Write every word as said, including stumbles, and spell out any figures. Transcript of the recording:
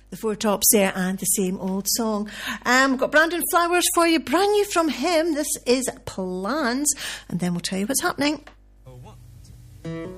The Four Tops there and the same old song. Um, we've got Brandon Flowers for you, brand new from him. This is Plans, and then we'll tell you what's happening.